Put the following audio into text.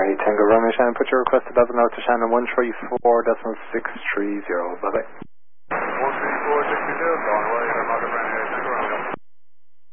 Charlie Tango Romeo Shannon, put your request to Bevan out to Shannon 134.630. Bye bye. 134.630, gone away.